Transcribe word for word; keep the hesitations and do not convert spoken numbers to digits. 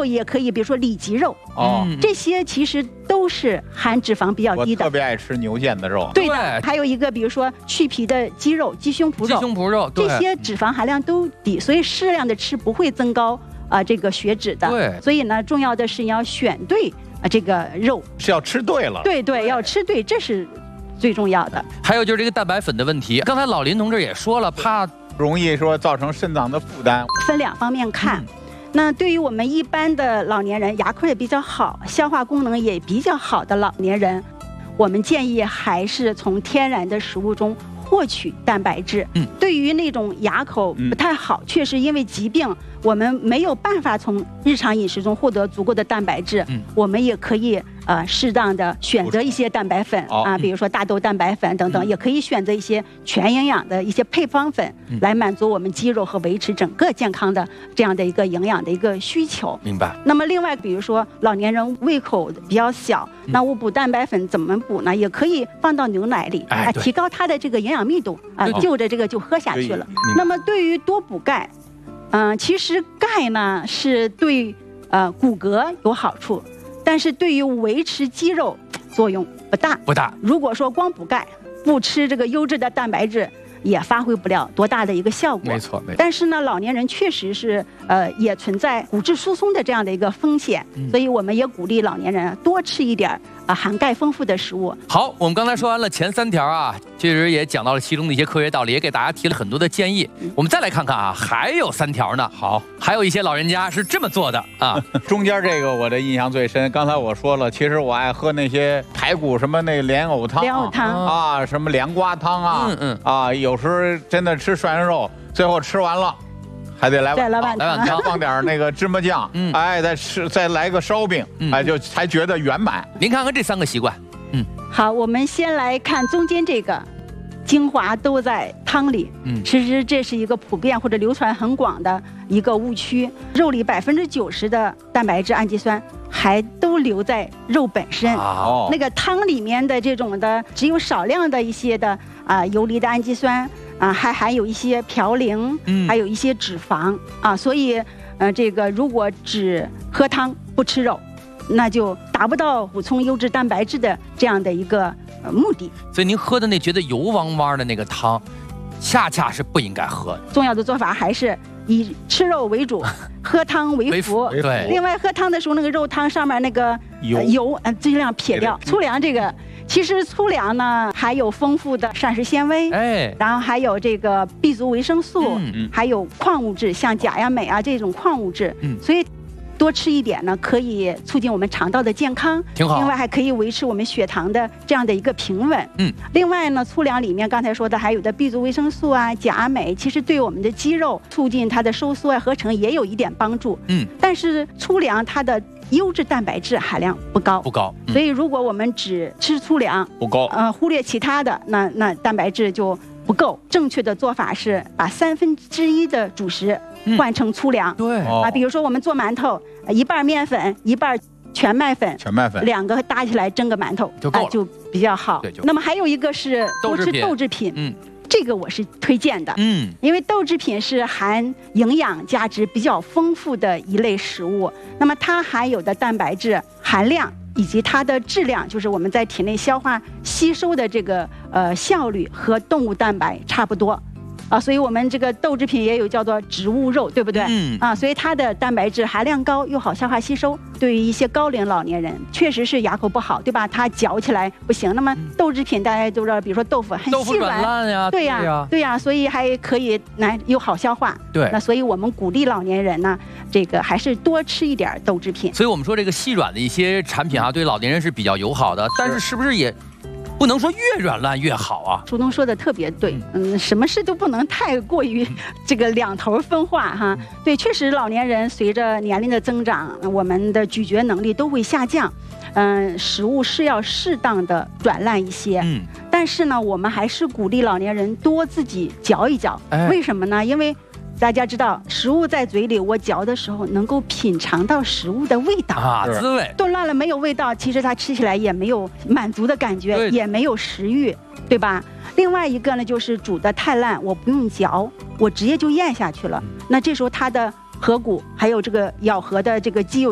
肉也可以，比如说里脊肉， 哦， 这些其实都是含脂肪比较低的。 我特别爱吃牛腱子肉。 对的，还有一个比如说去皮的鸡肉、鸡胸脯肉， 鸡胸脯肉， 这些脂肪含量都低，所以适量的吃不会增高啊、呃、这个血脂的。 对， 所以呢，重要的是你要选对啊、呃、这个肉， 是要吃对了。 对对，要吃对，这是最重要的。 还有就是这个蛋白粉的问题，刚才老林同志也说了，怕容易说造成肾脏的负担。 分两方面看。嗯，那对于我们一般的老年人，牙口也比较好，消化功能也比较好的老年人，我们建议还是从天然的食物中获取蛋白质。 嗯， 对于那种牙口不太好，嗯、确实因为疾病，我们没有办法从日常饮食中获得足够的蛋白质。嗯，我们也可以呃适当的选择一些蛋白粉、哦、啊，比如说大豆蛋白粉等等，嗯、也可以选择一些全营养的一些配方粉，嗯、来满足我们肌肉和维持整个健康的这样的一个营养的一个需求。 明白。 那么另外，比如说老年人胃口比较小，嗯、那我补蛋白粉怎么补呢？也可以放到牛奶里， 哎、 啊，提高它的这个营养密度啊，就着这个就喝下去了。那么对于多补钙，嗯、呃，其实钙呢是对呃骨骼有好处，但是对于维持肌肉作用不大。 不大。 如果说光补钙，不吃这个优质的蛋白质，也发挥不了多大的一个效果。 没错，没错。 但是呢，老年人确实是呃也存在骨质疏松的这样的一个风险，嗯、所以我们也鼓励老年人多吃一点啊、呃、含钙丰富的食物。 好，我们刚才说完了前三条啊，其实也讲到了其中的一些科学道理，也给大家提了很多的建议。嗯、我们再来看看啊，还有三条呢。 好， 还有一些老人家是这么做的啊。 中间这个我的印象最深，刚才我说了，其实我爱喝那些排骨什么那莲藕汤、 莲藕汤啊，什么凉瓜汤啊，嗯嗯啊，有时候真的吃涮羊肉，最后吃完了。还得来碗汤， 来碗汤，放点那个芝麻酱，嗯，哎，再吃，再来个烧饼，嗯、哎，就才觉得圆满。 您看看这三个习惯，嗯， 好，我们先来看中间这个，精华都在汤里，嗯，其实这是一个普遍或者流传很广的一个误区。肉里百分之九十的蛋白质、氨基酸还都留在肉本身，哦，那个汤里面的这种的只有少量的一些的啊、呃、游离的氨基酸。啊，还含有一些嘌呤，嗯，还有一些脂肪啊，所以，呃，这个如果只喝汤不吃肉，那就达不到补充优质蛋白质的这样的一个、呃、目的。 所以您喝的那觉得油汪汪的那个汤，恰恰是不应该喝的。 重要的做法还是以吃肉为主，喝汤为辅。 对。 另外，喝汤的时候，那个肉汤上面那个油，呃、油呃尽量撇掉。粗粮这个。其实粗粮呢，还有丰富的膳食纤维，哎，然后还有这个 B 族维生素，嗯，还有矿物质，像钾呀、镁啊这种矿物质，嗯，所以多吃一点呢，可以促进我们肠道的健康， 挺好。 另外还可以维持我们血糖的这样的一个平稳，嗯。另外呢，粗粮里面刚才说的还有的 B 族维生素啊、钾、镁，其实对我们的肌肉促进它的收缩啊、合成也有一点帮助，嗯。但是粗粮它的优质蛋白质含量不高， 不高， 嗯、所以如果我们只吃粗粮不高， 呃，忽略其他的，那那蛋白质就不够。正确的做法是把三分之一的主食换成粗粮， 嗯、对啊，比如说我们做馒头，一半面粉，一半全麦粉， 全麦粉两个搭起来蒸个馒头就够了、 啊，就比较好。 对，就那么还有一个是多吃豆制品，嗯。这个我是推荐的，嗯，因为豆制品是含营养价值比较丰富的一类食物，那么它含有的蛋白质含量以及它的质量，就是我们在体内消化吸收的这个呃效率和动物蛋白差不多。啊，所以我们这个豆制品也有叫做植物肉，对不对？嗯。啊，所以它的蛋白质含量高，又好消化吸收。对于一些高龄老年人，确实是牙口不好，对吧？它嚼起来不行。那么豆制品大家都知道，比如说豆腐很细软， 烂呀， 对呀、啊，对呀、啊，所以还可以来又好消化。 对。 那所以我们鼓励老年人呢，这个还是多吃一点豆制品。 所以我们说这个细软的一些产品啊，对老年人是比较友好的，但是是不是也？不能说越软烂越好啊。 朱东说的特别对，嗯，什么事都不能太过于这个两头分化哈。对，确实老年人随着年龄的增长，我们的咀嚼能力都会下降，嗯，食物是要适当的软烂一些。嗯，但是呢，我们还是鼓励老年人多自己嚼一嚼。哎，为什么呢？因为大家知道，食物在嘴里，我嚼的时候能够品尝到食物的味道啊，滋味。 炖烂了没有味道，其实它吃起来也没有满足的感觉，也没有食欲，对吧？另外一个呢，就是煮的太烂，我不用嚼，我直接就咽下去了。那这时候它的颌骨还有这个咬合的这个肌肉